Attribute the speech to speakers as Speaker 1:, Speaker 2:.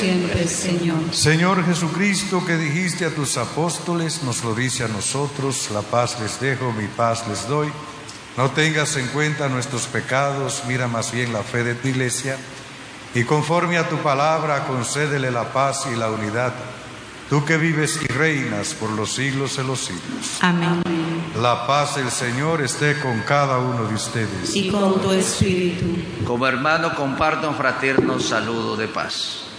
Speaker 1: siempre, Señor.
Speaker 2: Señor Jesucristo, que dijiste a tus apóstoles, nos lo dice a nosotros: la paz les dejo, mi paz les doy. No tengas en cuenta nuestros pecados, mira más bien la fe de tu Iglesia, y conforme a tu palabra concédele la paz y la unidad, tú que vives y reinas por los siglos de los siglos.
Speaker 1: Amén.
Speaker 2: La paz del Señor esté con cada uno de ustedes.
Speaker 1: Y con tu espíritu.
Speaker 3: Como hermano comparto un fraterno saludo de paz.